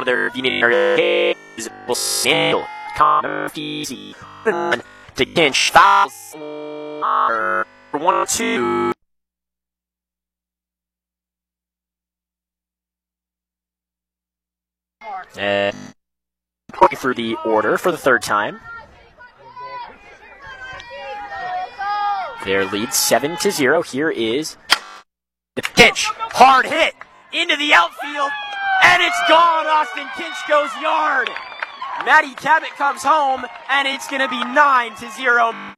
their area is Samuel easy to Kinch fouls for 1-2. And looking through the order for the third time. Their lead 7-0. Here is the pitch. Hard hit into the outfield. And it's gone. Austin Kinch goes yard. Matty Cabot comes home. And it's going to be 9-0.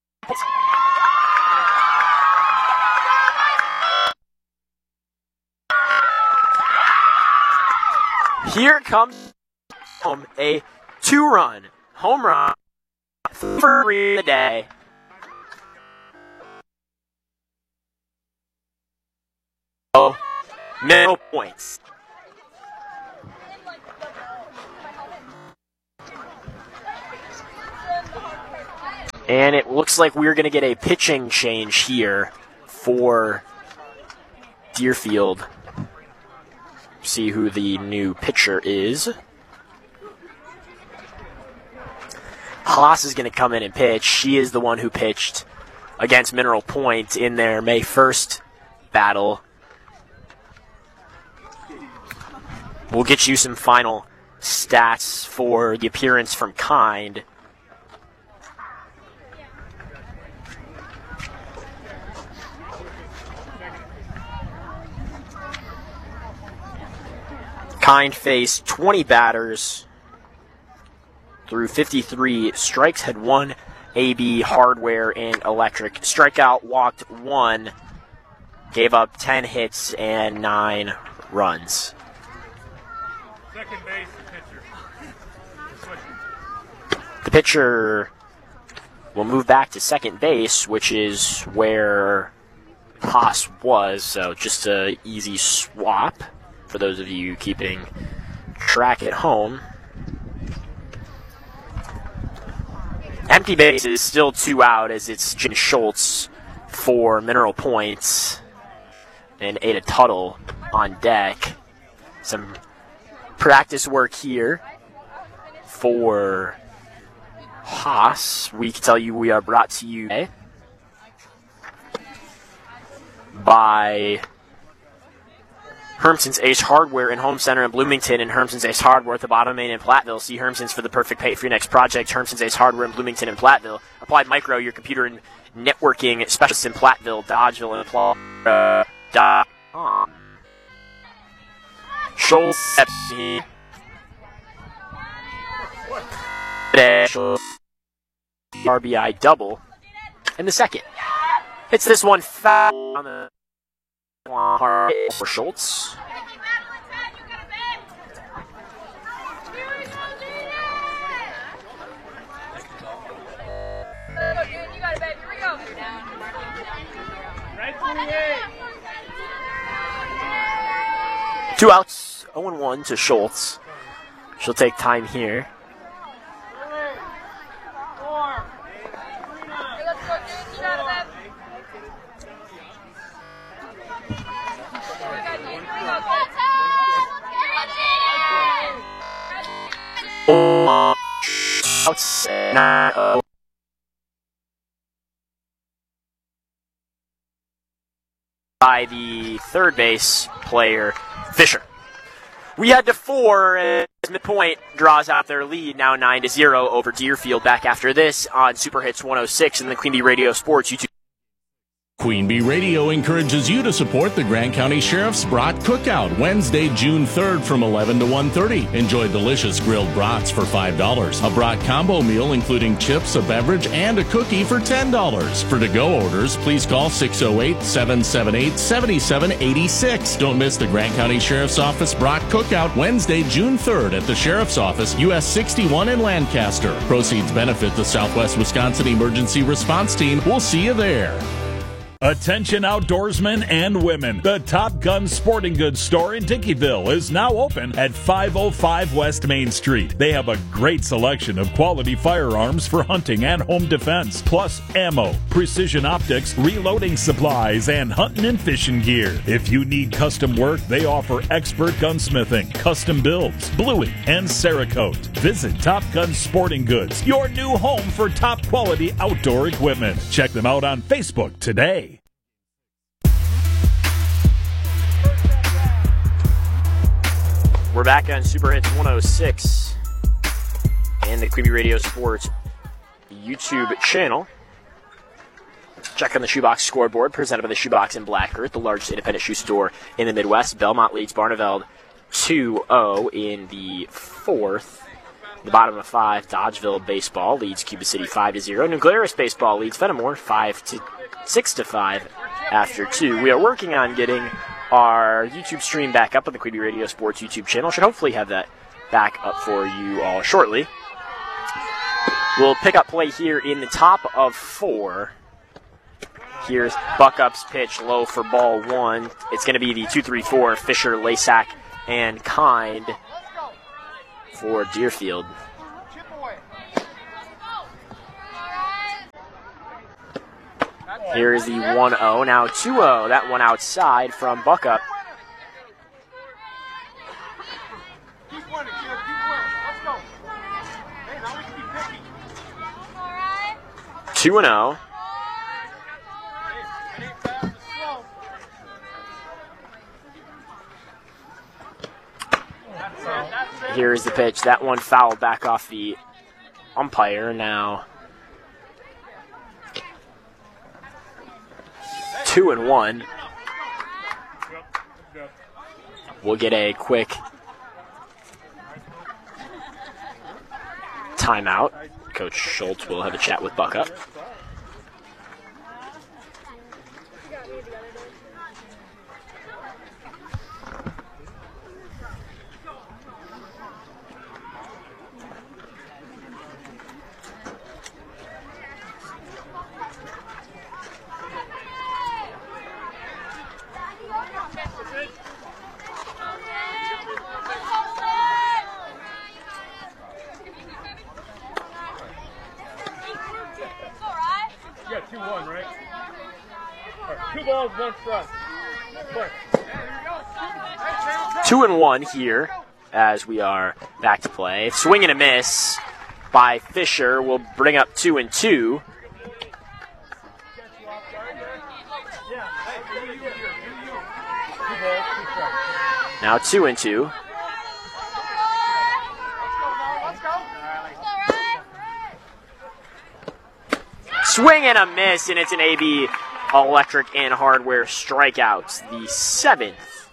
Here comes a 2-run home run for the day. Oh, no points. And it looks like we're going to get a pitching change here for Deerfield. See who the new pitcher is. Haas is going to come in and pitch. She is the one who pitched against Mineral Point in their May 1st battle. We'll get you some final stats for the appearance from Kind. Kind faced 20 batters through 53 strikes, had 1 AB, hardware, and electric. Strikeout, walked 1, gave up 10 hits and 9 runs. Second base, pitcher. The pitcher will move back to second base, which is where Haas was, so just an easy swap for those of you keeping track at home. Empty base is still 2 out as it's Jen Schultz for Mineral Points and Ada Tuttle on deck. Some practice work here for Haas. We can tell you we are brought to you today by Hermson's Ace Hardware in Home Center in Bloomington and Hermson's Ace Hardware at the bottom main in Platteville. See Hermson's for the perfect paint for your next project. Hermson's Ace Hardware in Bloomington and Platteville. Applied Micro, your computer and networking specialist in Platteville, Dodgeville, and Florida.com. Schultz RBI double in the second. Hits this one foul on the for Schultz. Two outs, 0-1 to Schultz. She'll take time here. By the third base player, Fisher. We head to 4 as Midpoint draws out their lead, now 9-0 over Deerfield. Back after this on Super Hits 106 and the Queen Bee Radio Sports YouTube. Queen Bee Radio encourages you to support the Grant County Sheriff's Brat Cookout Wednesday, June 3rd from 11 to 1:30. Enjoy delicious grilled brats for $5. A brat combo meal including chips, a beverage, and a cookie for $10. For to-go orders, please call 608-778-7786. Don't miss the Grant County Sheriff's Office Brat Cookout Wednesday, June 3rd at the Sheriff's Office, US 61 in Lancaster. Proceeds benefit the Southwest Wisconsin Emergency Response Team. We'll see you there. Attention outdoorsmen and women. The Top Gun Sporting Goods store in Dickeyville is now open at 505 West Main Street. They have a great selection of quality firearms for hunting and home defense, plus ammo, precision optics, reloading supplies, and hunting and fishing gear. If you need custom work, they offer expert gunsmithing, custom builds, bluing, and Cerakote. Visit Top Gun Sporting Goods, your new home for top quality outdoor equipment. Check them out on Facebook today. We're back on Super Hits 106 and the Queen Bee Radio Sports YouTube channel. Check on the Shoebox scoreboard presented by the Shoebox in Black Earth, the largest independent shoe store in the Midwest. Belmont leads Barneveld 2-0 in the fourth. The bottom of 5, Dodgeville baseball leads Cuba City 5-0. New Glarus baseball leads Fenimore 6-5 after 2. We are working on getting our YouTube stream back up on the Queen Bee Radio Sports YouTube channel. Should hopefully have that back up for you all shortly. We'll pick up play here in the top of 4. Here's Buckup's pitch, low for ball 1. It's going to be the 2-3-4, Fisher, Lasack, and Kind for Deerfield. Here is the 1-0, now 2-0. That one outside from Buckup. 2-0. Here's the pitch. That one fouled back off the umpire. Now 2-1. We'll get a quick timeout. Coach Schultz will have a chat with Buckup. Yeah, 2-1, right? Right, 2 balls, 1 strike. 2-1 here as we are back to play. Swing and a miss by Fisher will bring up 2-2. Now 2-2. Swing and a miss, and it's an AB Electric and Hardware strikeout. The 7th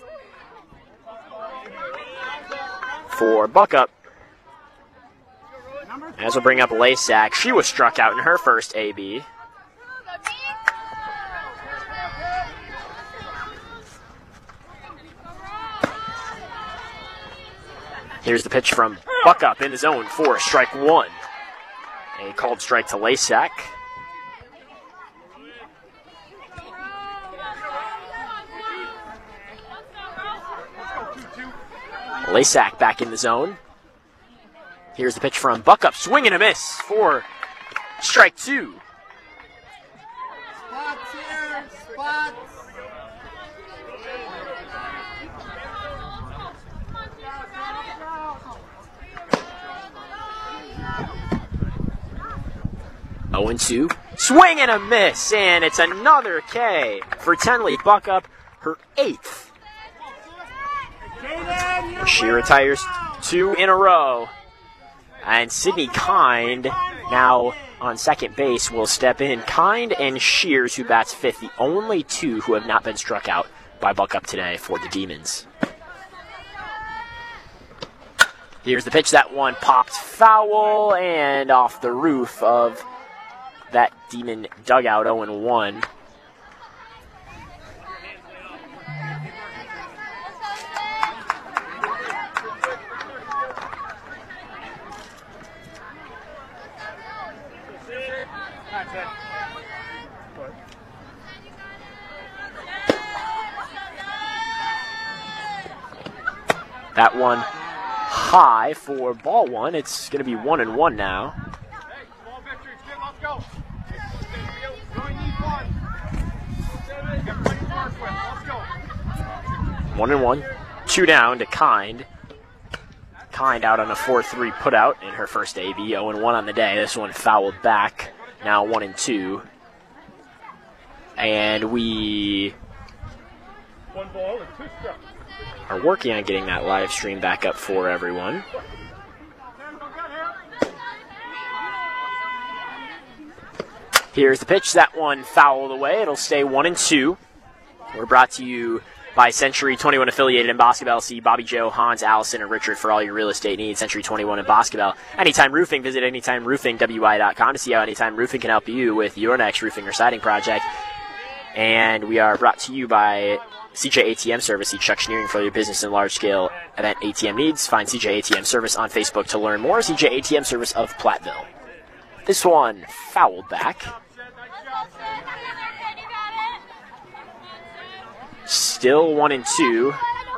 for Buckup. As we'll bring up Lasack. She was struck out in her first AB. Here's the pitch from Buckup in the zone for strike 1. A called strike to Lasack. Lasack back in the zone. Here's the pitch from Buckup. Swing and a miss for strike 2. Spots here, spots. 0-2. Swing and a miss, and it's another K for Tenley. Buckup, her 8th. She retires 2 in a row. And Sydney Kind, now on second base, will step in. Kind and Shears, who bats 5th, the only 2 who have not been struck out by Buckup today for the Demons. Here's the pitch. That one popped foul and off the roof of that Demon dugout. 0-1. That one high for ball one. It's going to be 1-1 now. Hey, small victories, kid. Let's go. We only need one. Get plenty to work with. Let's go. 1-1. 2 down to Kind. Kind out on a 4-3 put out in her first AB. 0-1 on the day. This one fouled back. Now 1-2. And we One ball and 2 strikes. are working on getting that live stream back up for everyone. Here's the pitch. That one fouled away. It'll stay 1-2. We're brought to you by Century 21 affiliated in Boscobel. See Bobby Joe, Hans, Allison, and Richard for all your real estate needs. Century 21 in Boscobel. Anytime Roofing. Visit AnytimeRoofingWI.com to see how Anytime Roofing can help you with your next roofing or siding project. And we are brought to you by CJ ATM Service. See Chuck Schneering for your business and large-scale event ATM needs. Find CJ ATM Service on Facebook to learn more. CJ ATM Service of Platteville. This one fouled back. Still 1-2.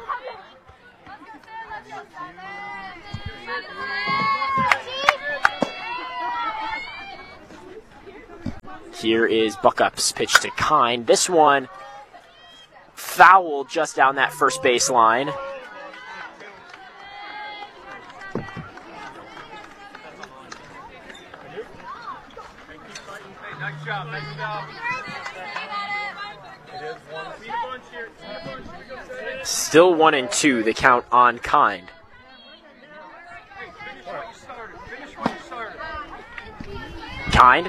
Here is Buckup's pitch to Kind. This one fouled just down that first base line. Nice job, nice job. It is one. See the bunch here. See the bunch. Here we go, set it. Still 1-2, the count on Kind. Hey, finish what you started. Finish what you started. Kind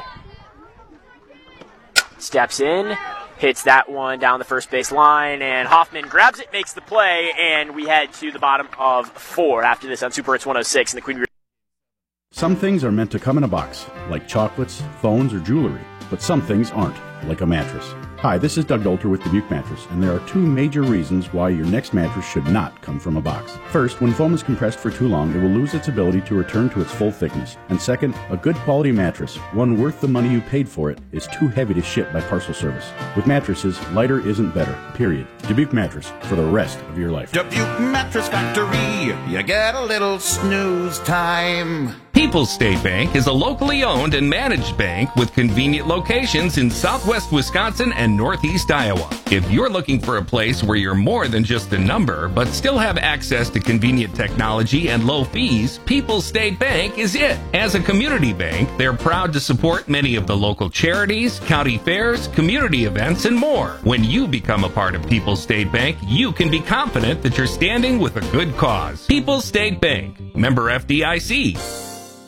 steps in, hits that one down the first base line, and Hoffman grabs it, makes the play, and we head to the bottom of 4 after this on Super Hits 106 in the Queen. Some things are meant to come in a box, like chocolates, phones, or jewelry, but some things aren't, like a mattress. Hi, this is Doug Dolter with Dubuque Mattress, and there are 2 major reasons why your next mattress should not come from a box. First, when foam is compressed for too long, it will lose its ability to return to its full thickness. And second, a good quality mattress, one worth the money you paid for it, is too heavy to ship by parcel service. With mattresses, lighter isn't better, period. Dubuque Mattress, for the rest of your life. Dubuque Mattress Factory, you get a little snooze time. People's State Bank is a locally owned and managed bank with convenient locations in southwest Wisconsin and northeast Iowa. If you're looking for a place where you're more than just a number, but still have access to convenient technology and low fees, People's State Bank is it. As a community bank, they're proud to support many of the local charities, county fairs, community events, and more. When you become a part of People's State Bank, you can be confident that you're standing with a good cause. People's State Bank, member FDIC.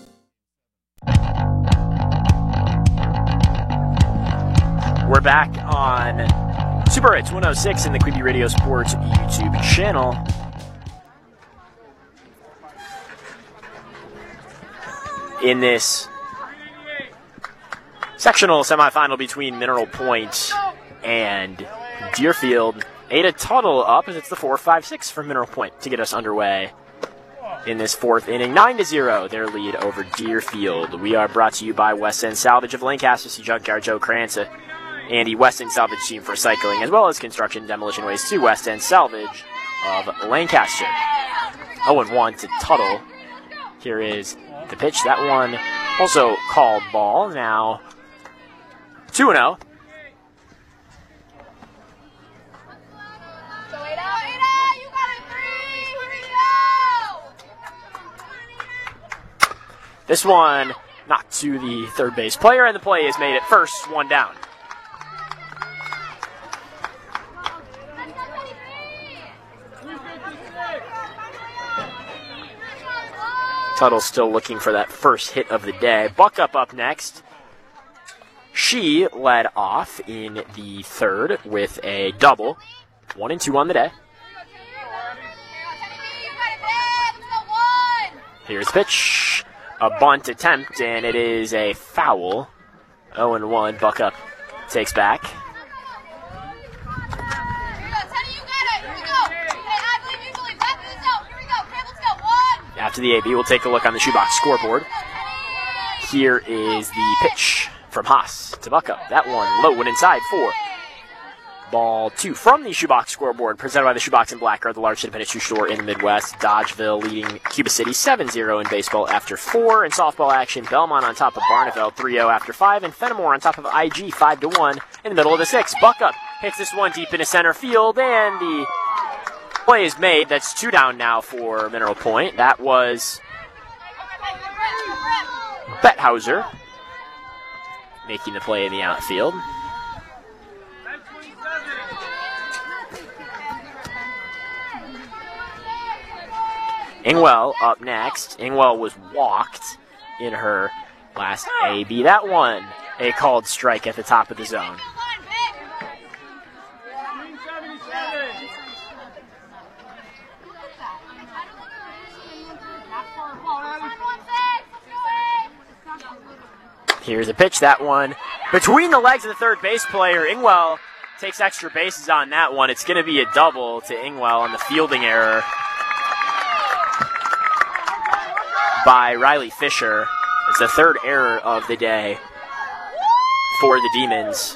We're back on Super Hits 106 in the Queen Bee Radio Sports YouTube channel. In this sectional semifinal between Mineral Point and Deerfield, Ada Tuttle up as it's the 4-5-6 for Mineral Point to get us underway in this 4th inning. 9-0, their lead over Deerfield. We are brought to you by West End Salvage of Lancaster. See Junkyard Joe Cranza and the West End Salvage team for cycling, as well as construction and demolition waste to West End Salvage of Lancaster. 0-1 to Tuttle. Here is the pitch. That one also called ball. Now 2-0. This one knocked to the third base player, and the play is made at first, 1 down. Tuttle still looking for that first hit of the day. Buckup up next. She led off in the 3rd with a double. 1-2 on the day. Here's the pitch. A bunt attempt, and it is a foul. 0-1. Buckup takes back. After the AB, we'll take a look on the shoebox scoreboard. Here is the pitch from Haas to Buckup. That one low and inside 4. Ball 2 from the Shoebox scoreboard, presented by the Shoebox in Black, the largest independent shoe store in the Midwest. Dodgeville leading Cuba City 7-0 in baseball after 4. In softball action, Belmont on top of Barneveld 3-0 after 5, and Fenimore on top of IG 5-1 in the middle of the 6th. Buckup hits this one deep into center field, and the play is made. That's 2 down now for Mineral Point. That was Bethauser making the play in the outfield. Ingwell up next. Ingwell was walked in her last AB. That one, a called strike at the top of the zone. Here's a pitch, that one between the legs of the third base player. Ingwell takes extra bases on that one. It's going to be a double to Ingwell on the fielding error by Riley Fisher. It's the third error of the day for the Demons.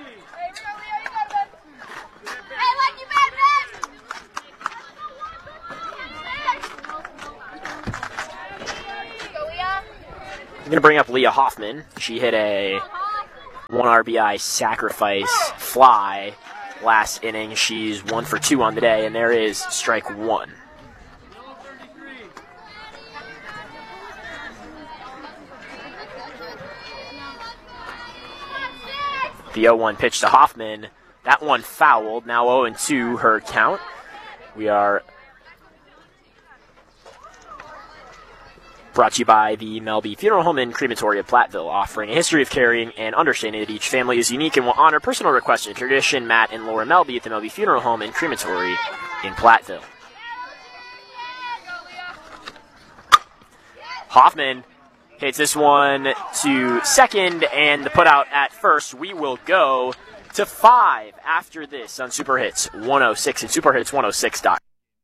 I'm going to bring up Leah Hoffman. She hit a 1 RBI sacrifice fly last inning. She's 1 for 2 on the day, and there is strike 1. The 0-1 pitch to Hoffman. That one fouled. Now 0-2 her count. We are brought to you by the Melby Funeral Home and Crematory of Platteville, offering a history of caring and understanding that each family is unique and will honor personal requests and tradition. Matt and Laura Melby at the Melby Funeral Home and Crematory in Platteville. Hoffman hits this one to second, and the putout at first. We will go to 5 after this on Super Hits 106 and SuperHits106.com.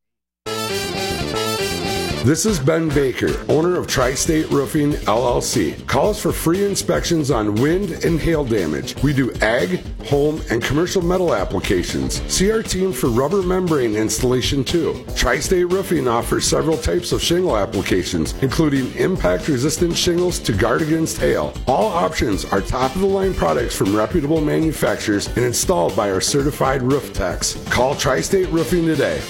This is Ben Baker, owner of Tri-State Roofing, LLC. Call us for free inspections on wind and hail damage. We do ag, home, and commercial metal applications. See our team for rubber membrane installation too. Tri-State Roofing offers several types of shingle applications, including impact-resistant shingles to guard against hail. All options are top-of-the-line products from reputable manufacturers and installed by our certified roof techs. Call Tri-State Roofing today.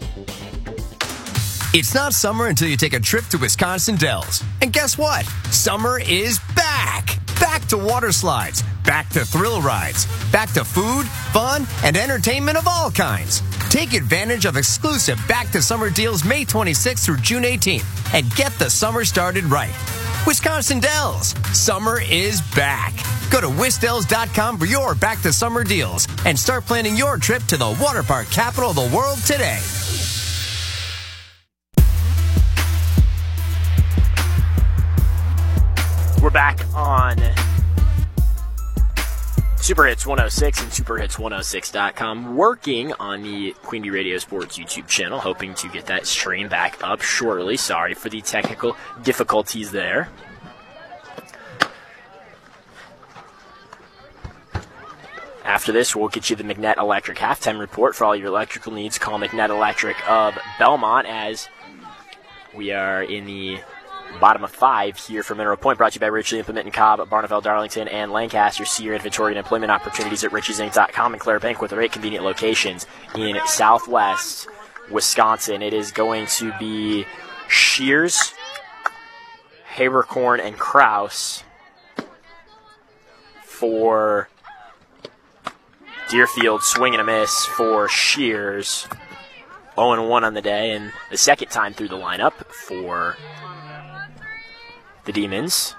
It's not summer until you take a trip to Wisconsin Dells. And guess what? Summer is back! Back to water slides, back to thrill rides, back to food, fun, and entertainment of all kinds. Take advantage of exclusive Back to Summer deals May 26th through June 18th and get the summer started right. Wisconsin Dells, summer is back. Go to wisdells.com for your Back to Summer deals and start planning your trip to the water park capital of the world today. We're back on Super Hits 106 and SuperHits106.com, working on the Queen Bee Radio Sports YouTube channel, hoping to get that stream back up shortly. Sorry for the technical difficulties there. After this, we'll get you the McNett Electric halftime report for all your electrical needs. Call McNett Electric of Belmont as we are in the bottom of 5 here for Mineral Point, brought to you by Richley Implement in Cobb, Barneveld, Darlington, and Lancaster. See your inventory and employment opportunities at richiesinc.com and Claire Bank with 8 convenient locations in Southwest Wisconsin. It is going to be Shears, Habercorn, and Kraus for Deerfield. Swing and a miss for Shears. 0-1 on the day, and the second time through the lineup for the Demons.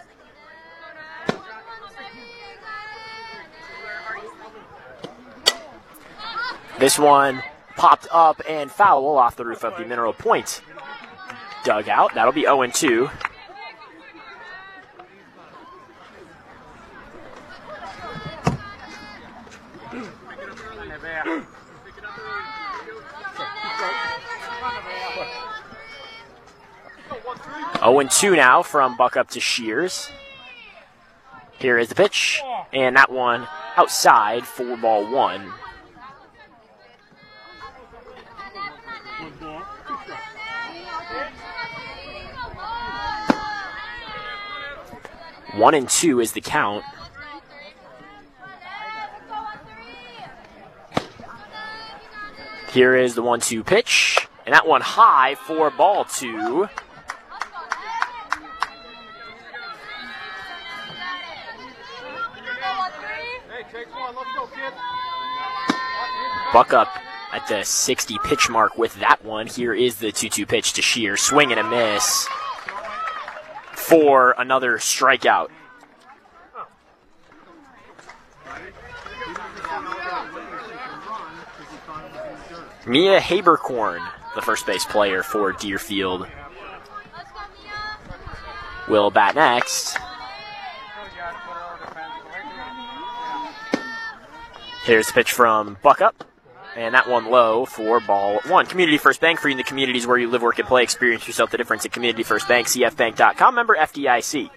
This one popped up and foul off the roof of the Mineral Point dugout. That'll be 0-2. Oh, and 2 now from Buckup to Shears. Here is the pitch, and that one outside for ball 1. 1-2 is the count. Here is the 1-2 pitch, and that one high for ball 2. Buck up at the 60 pitch mark with that one. Here is the 2-2 pitch to Shear. Swing and a miss for another strikeout. Mia Haberkorn, the first base player for Deerfield, will bat next. Here's the pitch from Buck up, and that one low for ball 1. Community First Bank, for you in the communities where you live, work, and play. Experience yourself the difference at Community First Bank, cfbank.com, member FDIC.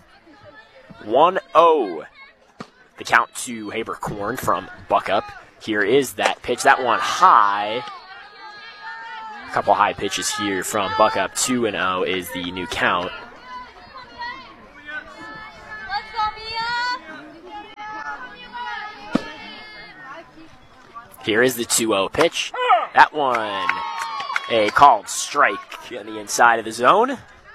1-0. The count to Haberkorn from Buck up. Here is that pitch. That one high. A couple high pitches here from Buck up. 2-0 is the new count. Here is the 2-0 pitch. That one, a called strike on the inside of the zone.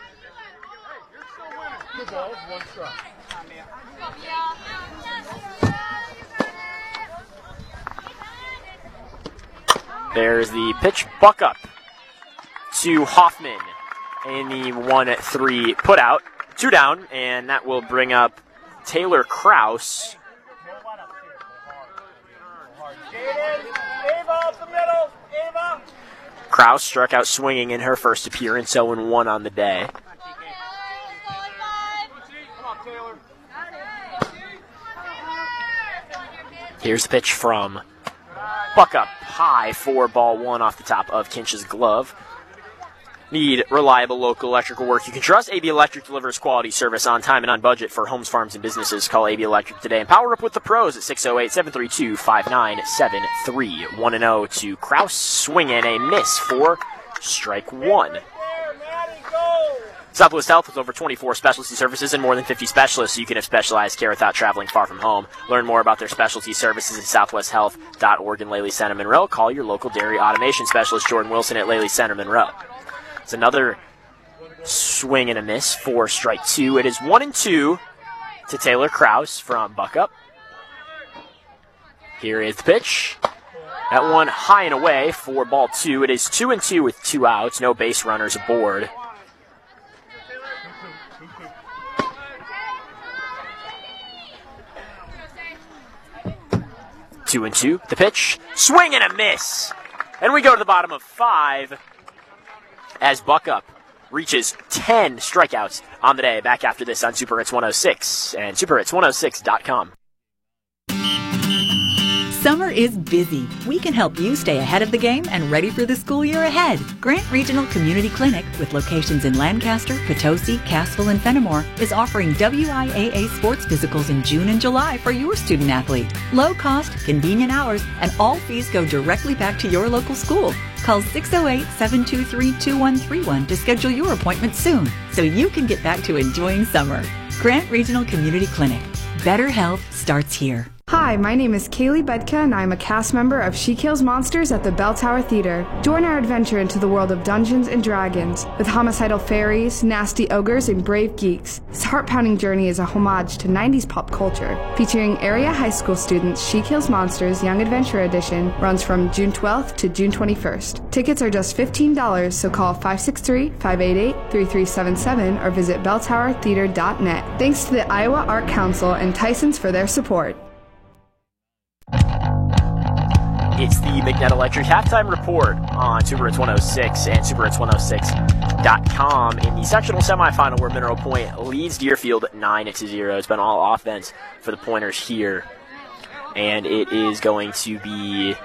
There's the pitch. Buck up to Hoffman in the 1-3 put out. 2 down, and that will bring up Taylor Kraus. Kraus struck out swinging in her first appearance, 0-1 on the day. Here's the pitch from Buck up high for ball 1 off the top of Kinch's glove. Need reliable local electrical work you can trust? AB Electric delivers quality service on time and on budget for homes, farms, and businesses. Call AB Electric today and power up with the pros at 608-732-5973. 1-0 to Kraus. Swing and a miss for strike 1. Southwest Health with over 24 specialty services and more than 50 specialists, so you can have specialized care without traveling far from home. Learn more about their specialty services at southwesthealth.org in Lely Center, Monroe. Call your local dairy automation specialist, Jordan Wilson, at Lely Center, Monroe. It's another swing and a miss for strike 2. It is 1-2 to Taylor Kraus from Buck up. Here is the pitch. That one high and away for ball 2. It is 2-2 with 2 outs, no base runners aboard. Two and 2. The pitch. Swing and a miss. And we go to the bottom of 5 as Buck up reaches 10 strikeouts on the day. Back after this on Super Hits 106 and superhits106.com. Summer is busy. We can help you stay ahead of the game and ready for the school year ahead. Grant Regional Community Clinic, with locations in Lancaster, Potosi, Cassville, and Fenimore, is offering WIAA sports physicals in June and July for your student athlete. Low cost, convenient hours, and all fees go directly back to your local school. Call 608-723-2131 to schedule your appointment soon so you can get back to enjoying summer. Grant Regional Community Clinic. Better health starts here. Hi, my name is Kaylee Bedka, and I'm a cast member of She Kills Monsters at the Bell Tower Theater. Join our adventure into the world of Dungeons and Dragons with homicidal fairies, nasty ogres, and brave geeks. This heart-pounding journey is a homage to 90s pop culture. Featuring area high school students, She Kills Monsters Young Adventure Edition runs from June 12th to June 21st. Tickets are just $15, so call 563-588-3377 or visit belltowertheater.net. Thanks to the Iowa Art Council and Tyson's for their support. It's the McNett Electric Halftime Report on Super Hits 106 and superhits106.com in the sectional semifinal where Mineral Point leads Deerfield 9-0. It's been all offense for the Pointers here, and it is going to be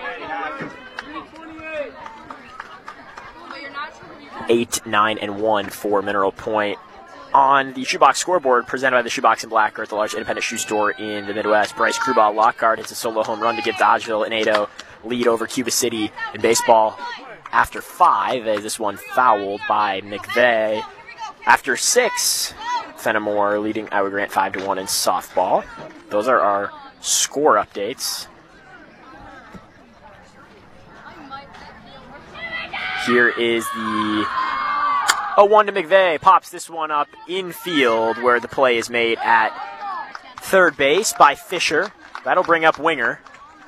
8-9-1 for Mineral Point. On the Shoebox scoreboard, presented by the Shoebox in Black Earth, the large independent shoe store in the Midwest, Bryce Krubal Lockhart hits a solo home run to give Dodgeville an 8-0 lead over Cuba City in baseball after 5, as this one fouled by McVeigh. After 6, Fenimore leading Iowa Grant 5-1 in softball. Those are our score updates. Here is the 0-1 to McVeigh. Pops this one up in field where the play is made at third base by Fisher. That'll bring up Winger.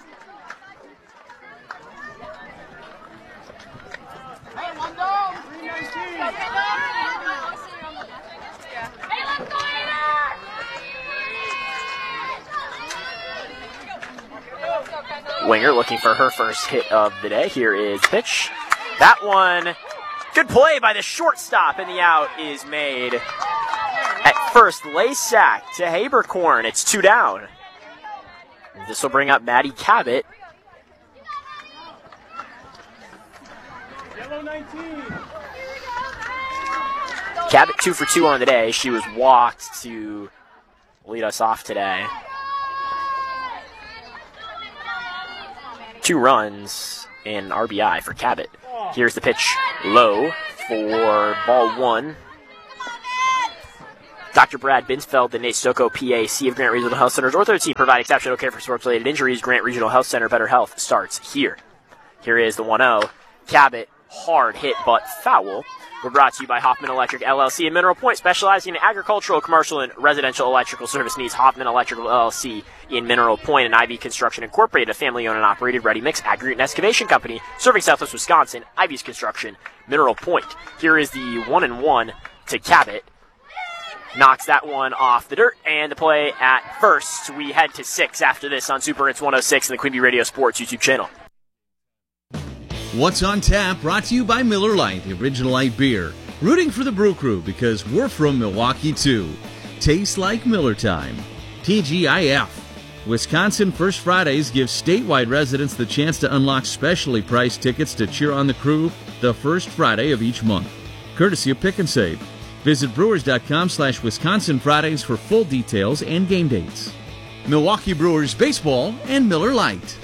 Winger looking for her first hit of the day. Here is the pitch. That one, good play by the shortstop, and the out is made at first. Lay sack to Habercorn. It's 2 down. This will bring up Maddie Cabot. Yellow 19. Cabot 2 for 2 on the day. She was walked to lead us off today. 2 runs and RBI for Cabot. Here's the pitch low for ball 1. Dr. Brad Binsfeld, the Nate Stocco PAC of Grant Regional Health Center's ortho team, provide exceptional care for sports-related injuries. Grant Regional Health Center, better health starts here. Here is the 1-0. Cabot, hard hit but foul. We're brought to you by Hoffman Electric LLC in Mineral Point, specializing in agricultural, commercial, and residential electrical service needs. Hoffman Electrical LLC in Mineral Point, and Ivy Construction Incorporated, a family-owned and operated ready-mix aggregate and excavation company serving Southwest Wisconsin. Ivy's Construction, Mineral Point. Here is the 1-1 to Cabot. Knocks that one off the dirt, and the play at first. We head to 6 after this on Super Hits 106 and the Queen Bee Radio Sports YouTube channel. What's on Tap, brought to you by Miller Lite, the original light beer. Rooting for the Brew Crew because we're from Milwaukee too. Tastes like Miller time. TGIF. Wisconsin First Fridays gives statewide residents the chance to unlock specially priced tickets to cheer on the Crew the first Friday of each month. Courtesy of Pick and Save. Visit brewers.com/Wisconsin Fridays for full details and game dates. Milwaukee Brewers Baseball and Miller Lite.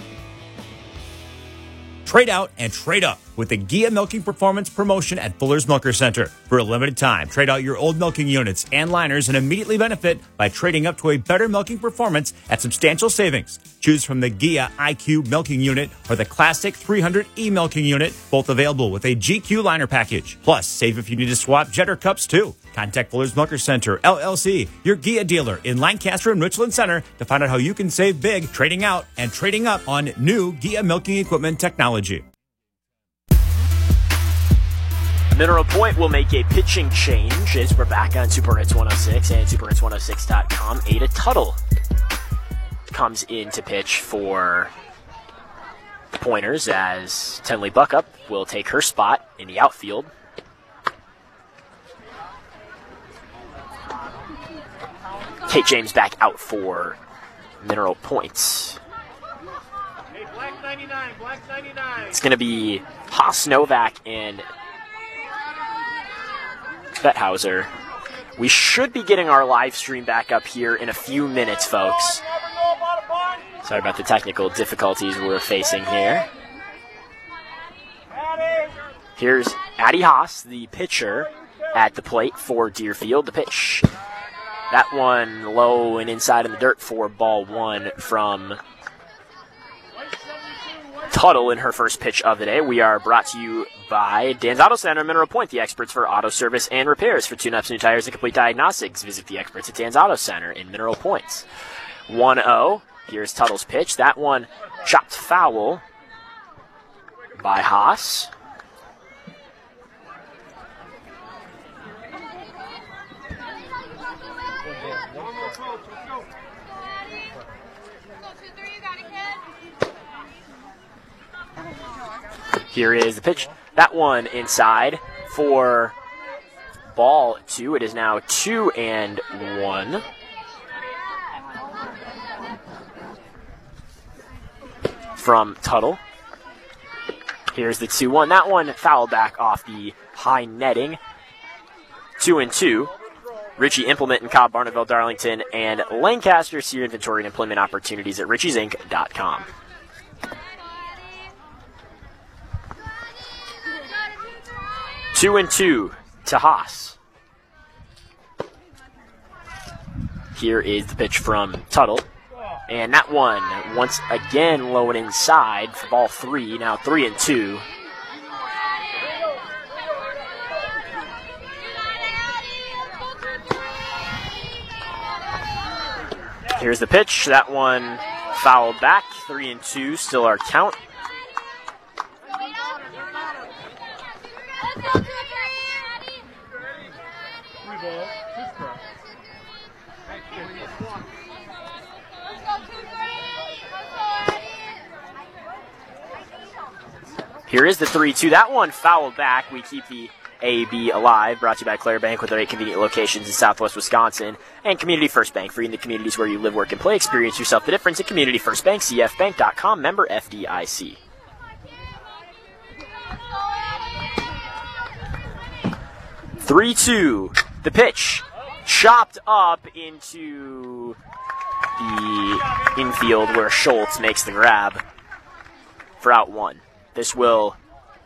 Trade out and trade up with the Gia Milking Performance promotion at Fuller's Milker Center. For a limited time, trade out your old milking units and liners and immediately benefit by trading up to a better milking performance at substantial savings. Choose from the Gia IQ Milking Unit or the Classic 300E Milking Unit, both available with a GQ liner package. Plus, save if you need to swap Jetter cups too. Contact Fuller's Milker Center, LLC, your Gia dealer in Lancaster and Richland Center to find out how you can save big trading out and trading up on new Gia milking equipment technology. Mineral Point will make a pitching change as we're back on Super Hits 106 and superhits106.com. Ada Tuttle comes in to pitch for the Pointers as Tenley Buckup will take her spot in the outfield. Kate James back out for Mineral Point. Hey, black 99, black 99. It's going to be Haas Novak and Bethauser. We should be getting our live stream back up here in a few minutes, folks. Sorry about the technical difficulties we're facing here. Here's Addie Haas, the pitcher, at the plate for Deerfield. The pitch. That one low and inside in the dirt for ball 1 from Tuttle in her first pitch of the day. We are brought to you by Dan's Auto Center, Mineral Point, the experts for auto service and repairs. For tune-ups, new tires, and complete diagnostics, visit the experts at Dan's Auto Center in Mineral Point. 1-0. Here's Tuttle's pitch. That one chopped foul by Haas. Here is the pitch. That one inside for ball 2. It is now 2-1. From Tuttle. Here's the 2-1. That one fouled back off the high netting. 2-2. Ritchie Implement in Cobb, Barneville, Darlington, and Lancaster. See your inventory and employment opportunities at richiesInc.com. Two and two to Haas. Here is the pitch from Tuttle. And that one, once again, low and inside for ball 3. Now 3-2. Here's the pitch. That one fouled back. 3-2, still our count. Here is the 3-2. That one fouled back. We keep the AB alive. Brought to you by Claire Bank with their 8 convenient locations in Southwest Wisconsin. And Community First Bank, freeing the communities where you live, work, and play. Experience yourself the difference at Community First Bank. CFBank.com. Member FDIC. (3-2). The pitch chopped up into the infield where Schultz makes the grab for out 1. This will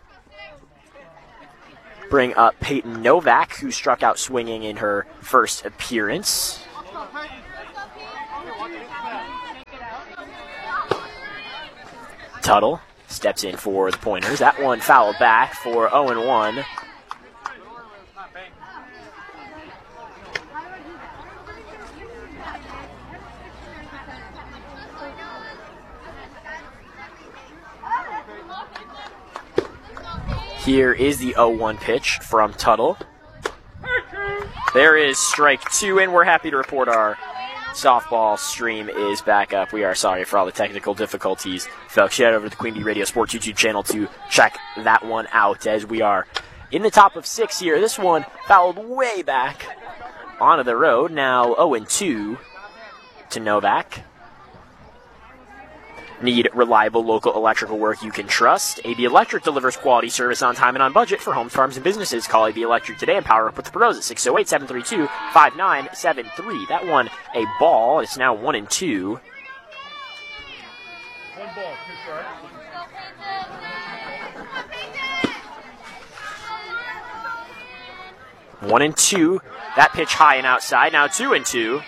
bring up Peyton Novak, who struck out swinging in her first appearance. Tuttle steps in for the Pointers. That one fouled back for 0-1. Here is the 0-1 pitch from Tuttle. There is strike 2, and we're happy to report our softball stream is back up. We are sorry for all the technical difficulties, folks. Head over to the Queen Bee Radio Sports YouTube channel to check that one out as we are in the top of 6 here. This one fouled way back onto the road. Now 0-2 to Novak. Need reliable local electrical work you can trust? AB Electric delivers quality service on time and on budget for homes, farms, and businesses. Call AB Electric today and power up with the pros at 608-732-5973. That one, a ball. It's now 1-2. 1 ball, 2 strikes. One and 2. That pitch high and outside. Now 2-2.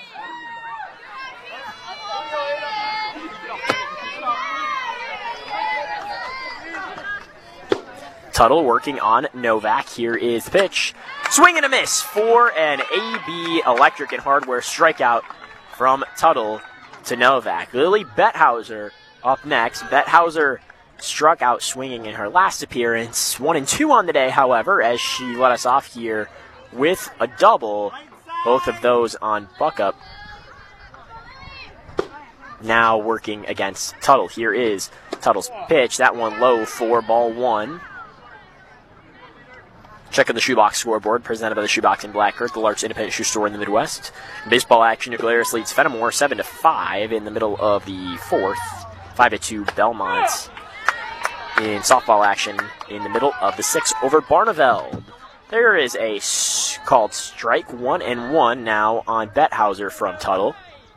Tuttle working on Novak. Here is the pitch. Swing and a miss for an AB Electric and Hardware strikeout from Tuttle to Novak. Lily Bethauser up next. Bethauser struck out swinging in her last appearance. 1-2 on the day, however, as she let us off here with a double. Both of those on Buckup. Now working against Tuttle. Here is Tuttle's pitch. That one low for ball 1. Checking the Shoebox scoreboard, presented by the Shoebox in Blackbird, the largest independent shoe store in the Midwest. In baseball action, New Glarus leads Fenimore 7-5 in the middle of the 4th. 5-2 Belmont. In softball action, in the middle of the 6th over Barneveld. There is a called strike 1-1 now on Bethauser from Tuttle.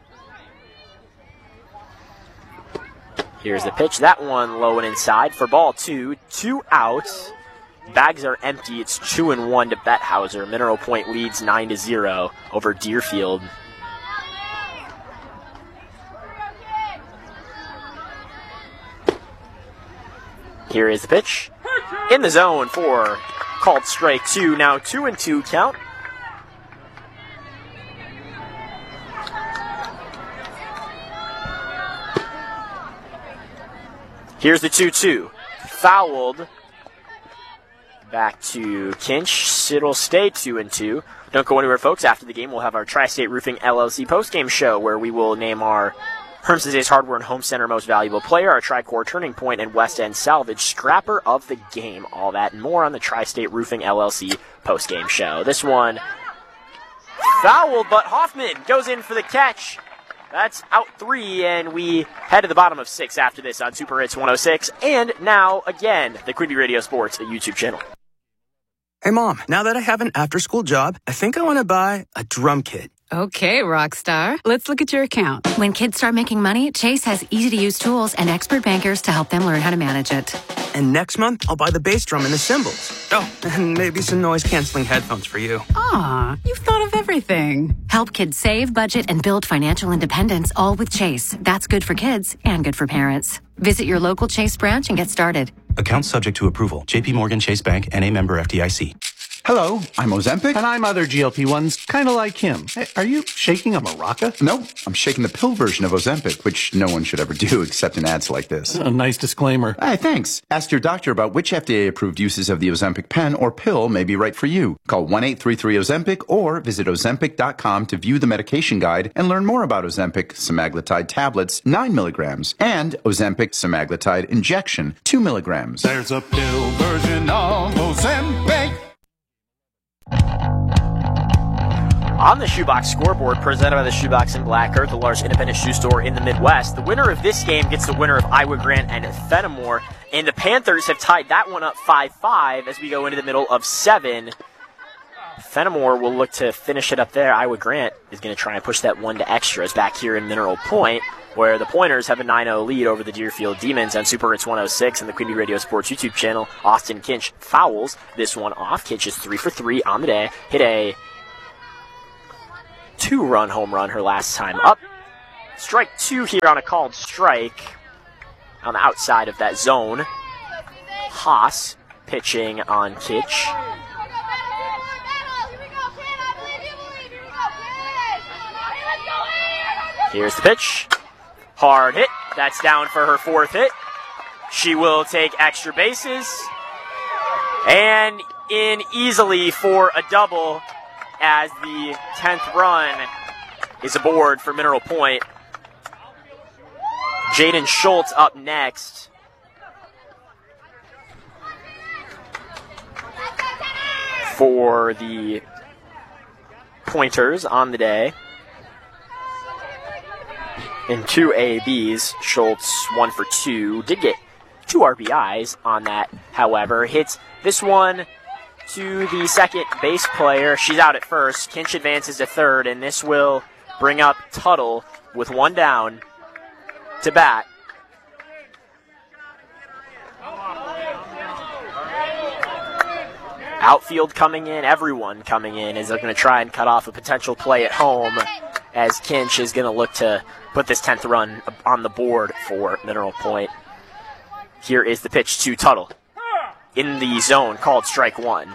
Here's the pitch. That one low and inside for ball 2. 2 outs. Bags are empty. It's 2-1 to Bethauser. Mineral Point leads 9-0 over Deerfield. Here is the pitch. In the zone for called strike 2. Now 2-2 count. Here's the 2-2. Fouled. Back to Kinch. It'll stay 2-2. Don't go anywhere, folks. After the game, we'll have our Tri-State Roofing LLC postgame show where we will name our Hermson's Ace Hardware and Home Center Most Valuable Player, our Tri-Core Turning Point and West End Salvage Scrapper of the Game. All that and more on the Tri-State Roofing LLC postgame show. This one fouled, but Hoffman goes in for the catch. That's out 3, and we head to the bottom of 6 after this on Super Hits 106. And now, again, the Queen Bee Radio Sports YouTube channel. Hey, Mom, now that I have an after-school job, I think I want to buy a drum kit. Okay, Rockstar. Let's look at your account. When kids start making money, Chase has easy-to-use tools and expert bankers to help them learn how to manage it. And next month, I'll buy the bass drum and the cymbals. Oh, and maybe some noise-canceling headphones for you. Aw, you've thought of everything. Help kids save, budget, and build financial independence, all with Chase. That's good for kids and good for parents. Visit your local Chase branch and get started. Account subject to approval. J.P. Morgan Chase Bank, N.A. member FDIC. Hello, I'm Ozempic. And I'm other GLP-1s, kind of like him. Hey, are you shaking a maraca? No, I'm shaking the pill version of Ozempic, which no one should ever do except in ads like this. A nice disclaimer. Hey, thanks. Ask your doctor about which FDA-approved uses of the Ozempic pen or pill may be right for you. Call 1-833-OZEMPIC or visit Ozempic.com to view the medication guide and learn more about Ozempic semaglutide tablets, 9 milligrams, and Ozempic semaglutide injection, 2 milligrams. There's a pill version of Ozempic. On the Shoebox scoreboard, presented by the Shoebox in Black Earth, the largest independent shoe store in the Midwest, the winner of this game gets the winner of Iowa Grant and Fenimore, and the Panthers have tied that one up 5-5 as we go into the middle of 7. Fenimore will look to finish it up there. Iowa Grant is going to try and push that one to extras back here in Mineral Point, where the Pointers have a 9-0 lead over the Deerfield Demons on Super Hits 106 and the Queen Bee Radio Sports YouTube channel. Austin Kinch fouls this one off. Kinch is 3 for 3 on the day. Hit a 2-run home run her last time up. Strike 2 here on a called strike on the outside of that zone. Haas pitching on Kitch. Here's the pitch. Hard hit. That's down for her 4th hit. She will take extra bases. And in easily for a double as the 10th run is aboard for Mineral Point. Jaden Schultz up next. For the Pointers on the day. In 2 ABs, Schultz 1 for 2. Did get 2 RBIs on that, however. Hits this one to the second base player. She's out at first. Kinch advances to third, and this will bring up Tuttle with 1 down to bat. Outfield coming in, everyone coming in as they're going to try and cut off a potential play at home, as Kinch is going to look to put this 10th run on the board for Mineral Point. Here is the pitch to Tuttle. In the zone, called strike 1.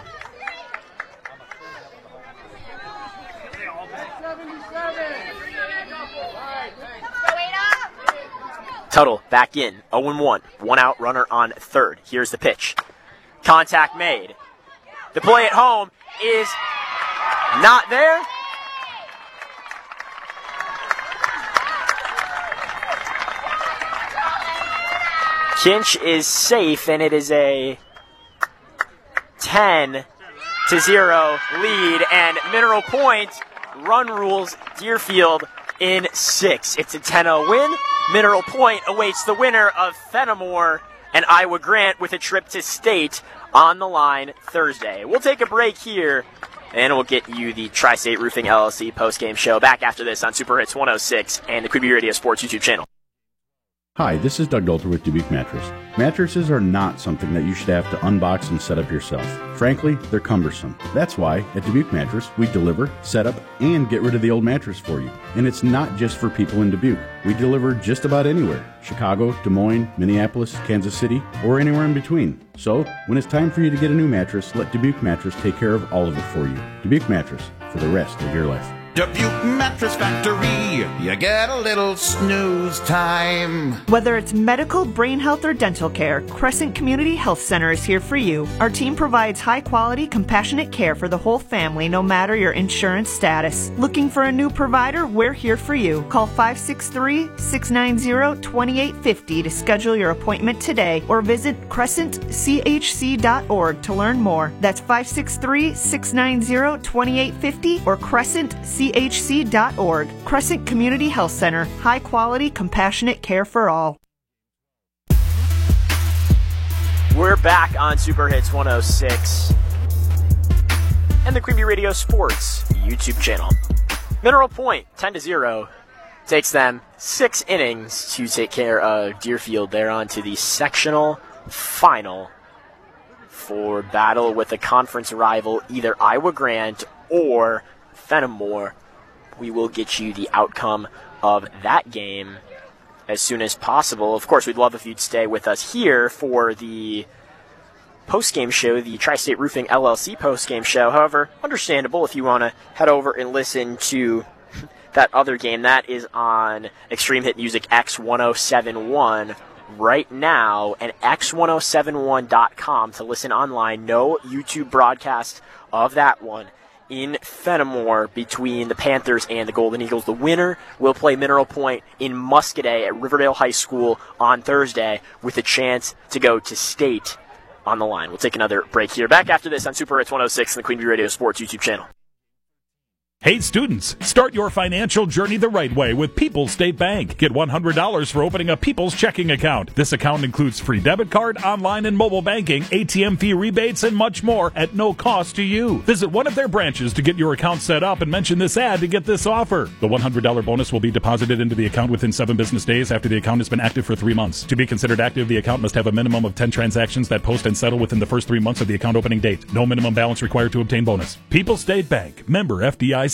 Tuttle back in, 0-1. 1 out, runner on third. Here's the pitch. Contact made. The play at home is not there. Kinch is safe, and it is a 10-0 lead, and Mineral Point run rules Deerfield in 6. It's a 10-0 win. Mineral Point awaits the winner of Fenimore and Iowa Grant with a trip to state on the line Thursday. We'll take a break here, and we'll get you the Tri-State Roofing LLC postgame show back after this on Super Hits 106 and the Queen Bee Radio Sports YouTube channel. Hi, this is Doug Dolter with Dubuque Mattress. Mattresses are not something that you should have to unbox and set up yourself. Frankly, they're cumbersome. That's why at Dubuque Mattress, we deliver, set up, and get rid of the old mattress for you. And it's not just for people in Dubuque. We deliver just about anywhere. Chicago, Des Moines, Minneapolis, Kansas City, or anywhere in between. So, when it's time for you to get a new mattress, let Dubuque Mattress take care of all of it for you. Dubuque Mattress, for the rest of your life. Dubuque Mattress Factory, you get a little snooze time. Whether it's medical, brain health, or dental care, Crescent Community Health Center is here for you. Our team provides high-quality, compassionate care for the whole family, no matter your insurance status. Looking for a new provider? We're here for you. Call 563-690-2850 to schedule your appointment today, or visit crescentchc.org to learn more. That's 563-690-2850 or crescentchc.org. Crescent Community Health Center. High quality, compassionate care for all. We're back on Super Hits 106 and the Queen Bee Radio Sports YouTube channel. Mineral Point, 10-0, takes them 6 innings to take care of Deerfield. They're on to the sectional final for battle with a conference rival, either Iowa Grant or Fenimore. We will get you the outcome of that game as soon as possible. Of course, we'd love if you'd stay with us here for the post-game show, the Tri-State Roofing LLC post-game show. However, understandable if you want to head over and listen to that other game. That is on Extreme Hit Music X1071 right now, and x1071.com to listen online. No YouTube broadcast of that one in Fenimore between the Panthers and the Golden Eagles. The winner will play Mineral Point in Muscadet at Riverdale High School on Thursday with a chance to go to state on the line. We'll take another break here. Back after this on Super Hits 106 and the Queen Bee Radio Sports YouTube channel. Hey students, start your financial journey the right way with People's State Bank. Get $100 for opening a People's checking account. This account includes free debit card, online and mobile banking, ATM fee rebates, and much more at no cost to you. Visit one of their branches to get your account set up and mention this ad to get this offer. The $100 bonus will be deposited into the account within 7 business days after the account has been active for 3 months. To be considered active, the account must have a minimum of 10 transactions that post and settle within the first 3 months of the account opening date. No minimum balance required to obtain bonus. People's State Bank, member FDIC.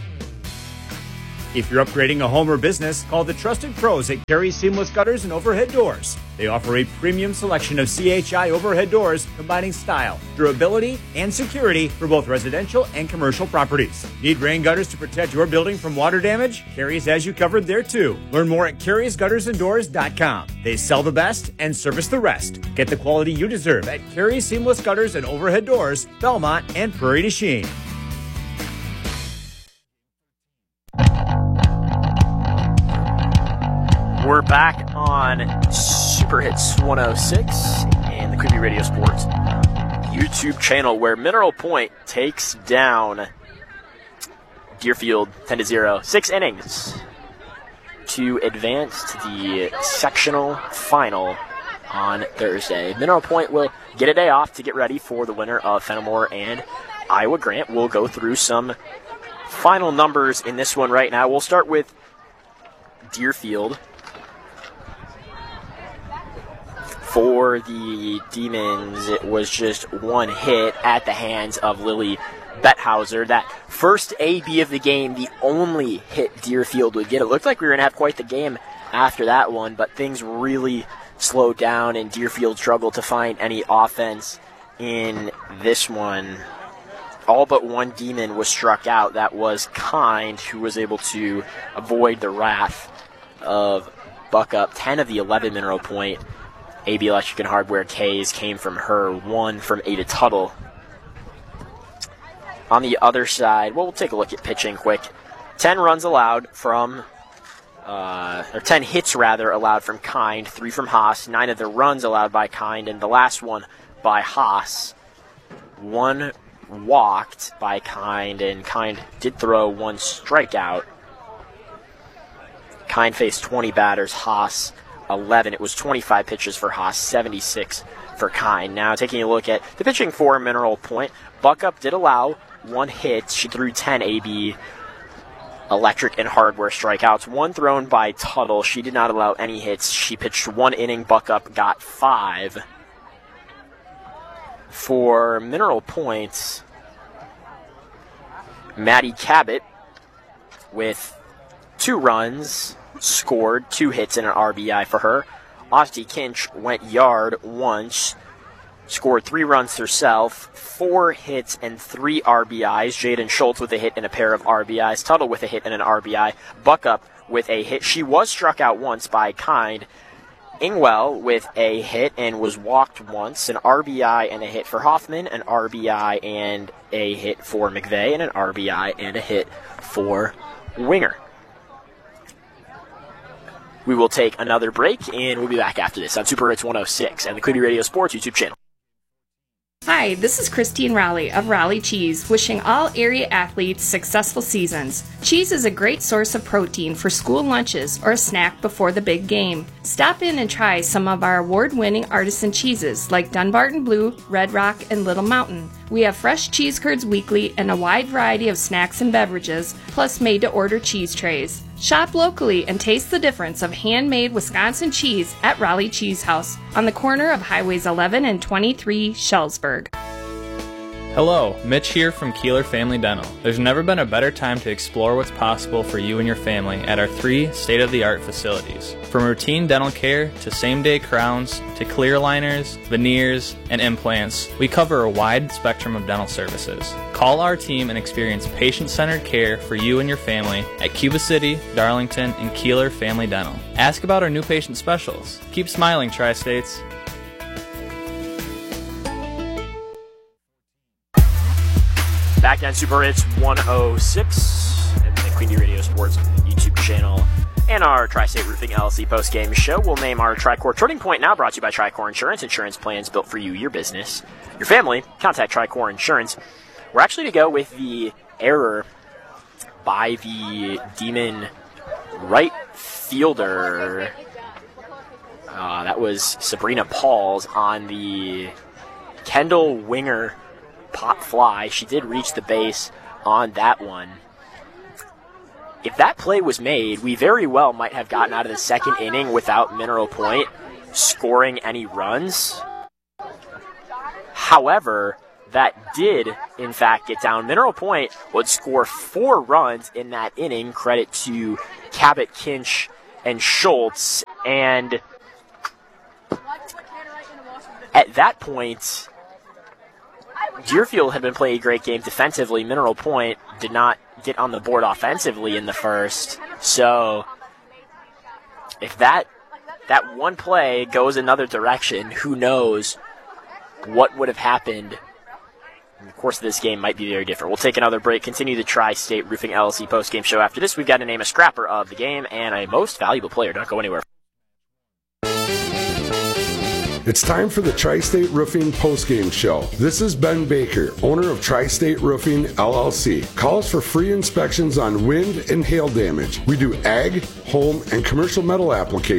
If you're upgrading a home or business, call the trusted pros at Carey's Seamless Gutters and Overhead Doors. They offer a premium selection of CHI overhead doors combining style, durability, and security for both residential and commercial properties. Need rain gutters to protect your building from water damage? Carey's has you covered there too. Learn more at Carey'sGuttersandDoors.com. They sell the best and service the rest. Get the quality you deserve at Carey's Seamless Gutters and Overhead Doors, Belmont, and Prairie du Chien. We're back on Super Hits 106 and the Queen Bee Radio Sports YouTube channel, where Mineral Point takes down Deerfield 10-0. 6 innings to advance to the sectional final on Thursday. Mineral Point will get a day off to get ready for the winner of Fenimore and Iowa Grant. We'll go through some final numbers in this one right now. We'll start with Deerfield. For the Demons, it was just 1 hit at the hands of Lily Bethauser. That first AB of the game, the only hit Deerfield would get. It looked like we were going to have quite the game after that one, but things really slowed down and Deerfield struggled to find any offense in this one. All but 1 Demon was struck out. That was Kind, who was able to avoid the wrath of Buckup. 10 of the 11 Mineral Point AB Electric and Hardware Ks came from her, 1 from Ada Tuttle. On the other side, well, we'll take a look at pitching quick. 10 runs allowed from, or 10 hits rather allowed from Kind, 3 from Haas, 9 of the runs allowed by Kind, and the last one by Haas. 1 walked by Kind, and Kind did throw 1 strikeout. Kind faced 20 batters, Haas 11. It was 25 pitches for Haas, 76 for Kind. Now taking a look at the pitching for Mineral Point, Buckup did allow 1 hit. She threw 10 AB Electric and Hardware strikeouts, 1 thrown by Tuttle. She did not allow any hits. She pitched 1 inning. Buckup got 5. For Mineral Point, Maddie Cabot with 2 runs, scored 2 hits and an RBI for her. Asti Kinch went yard once, scored 3 runs herself, 4 hits and 3 RBIs. Jaden Schultz with a hit and a pair of RBIs. Tuttle with a hit and an RBI. Buckup with a hit. She was struck out once by Kind. Ingwell with a hit and was walked once. An RBI and a hit for Hoffman. An RBI and a hit for McVeigh. And an RBI and a hit for Winger. We will take another break, and we'll be back after this on Super Hits 106 and the Queen Bee Radio Sports YouTube channel. Hi, this is Christine Rowley of Rowley Cheese, wishing all area athletes successful seasons. Cheese is a great source of protein for school lunches or a snack before the big game. Stop in and try some of our award-winning artisan cheeses like Dunbarton Blue, Red Rock, and Little Mountain. We have fresh cheese curds weekly and a wide variety of snacks and beverages, plus made-to-order cheese trays. Shop locally and taste the difference of handmade Wisconsin cheese at Raleigh Cheese House on the corner of Highways 11 and 23, Schellsburg. Hello, Mitch here from Keeler Family Dental. There's never been a better time to explore what's possible for you and your family at our 3 state-of-the-art facilities. From routine dental care to same-day crowns to clear aligners, veneers, and implants, we cover a wide spectrum of dental services. Call our team and experience patient-centered care for you and your family at Cuba City, Darlington, and Keeler Family Dental. Ask about our new patient specials. Keep smiling, Tri-States. Back on Super Hits 106 and the Queen Bee Radio Sports YouTube channel and our Tri-State Roofing LLC post-game show. We'll name our Tricor Turning Point now, brought to you by Tricor Insurance. Insurance plans built for you, your business, your family. Contact Tricor Insurance. We're actually to go with the error by the Demon right fielder. That was Sabrina Pauls on the Kendall Winger pop fly. She did reach the base on that one. If that play was made, we very well might have gotten out of the second inning without Mineral Point scoring any runs. However, that did, in fact, get down. Mineral Point would score 4 runs in that inning, credit to Cabot, Kinch, and Schultz. And at that point, Deerfield had been playing a great game defensively. Mineral Point did not get on the board offensively in the first. So if that one play goes another direction, who knows what would have happened. And the course of this game might be very different. We'll take another break, continue the Tri-State Roofing LLC postgame show. After this, we've got to name a scrapper of the game and a most valuable player. Don't go anywhere. It's time for the Tri-State Roofing postgame show. This is Ben Baker, owner of Tri-State Roofing LLC. Call us for free inspections on wind and hail damage. We do ag, home, and commercial metal applications.